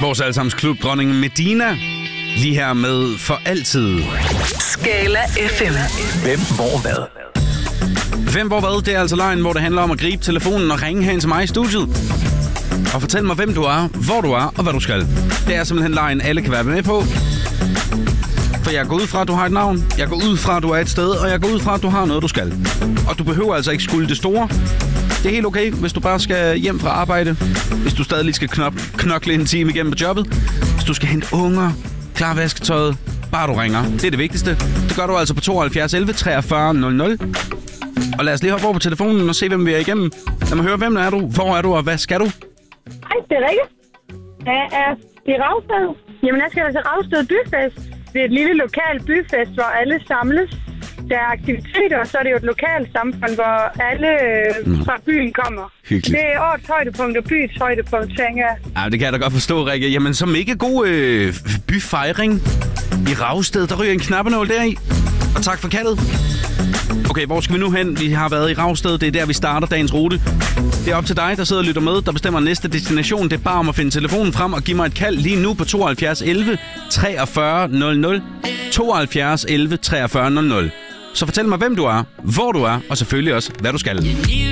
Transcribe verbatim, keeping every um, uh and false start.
Vores allesammens klubdronning Medina. Lige her med For Altid. Skala F M. Hvem, hvor, hvad? Hvem, hvor, hvad? Det er altså lejen, hvor det handler om at gribe telefonen og ringe hen til mig i studiet. Og fortæl mig, hvem du er, hvor du er og hvad du skal. Det er simpelthen lejen, alle kan være med på. For jeg går ud fra, at du har et navn. Jeg går ud fra, at du er et sted. Og jeg går ud fra, at du har noget, du skal. Og du behøver altså ikke skylde det store. Det er helt okay, hvis du bare skal hjem fra arbejde. Hvis du stadig lige skal knop, knokle en time igennem på jobbet. Hvis du skal hente unger, klar vasketøjet. Bare du ringer. Det er det vigtigste. Det gør du altså på tooghalvfjerds elleve treogfyrre nul nul. Og lad os lige hoppe over på telefonen og se, hvem vi er igennem. Lad mig høre, hvem er du, hvor er du, og hvad skal du? Hej, det er Rikke. Jeg er i Ravsted. Jamen, jeg skal til Ravsted Byfest. Det er et lille lokalt byfest, hvor alle samles. Der er aktiviteter, og så er det jo et lokalt samfund, hvor alle mm. fra byen kommer. Hyggeligt. Det er årets højdepunkt og byens højdepunkt, tænker jeg. Ja, det kan jeg da godt forstå, Rikke. Jamen, så mega god øh, byfejring i Ravsted. Der ryger en knappenål deri. Og tak for kaldet. Okay, hvor skal vi nu hen? Vi har været i Ravsted. Det er der, vi starter dagens rute. Det er op til dig, der sidder og lytter med, der bestemmer næste destination. Det er bare om at finde telefonen frem og give mig et kald lige nu på tooghalvfjerds elleve treogfyrre nul nul. tooghalvfjerds elleve treogfyrre nul nul. Så fortæl mig, hvem du er, hvor du er, og selvfølgelig også, hvad du skal.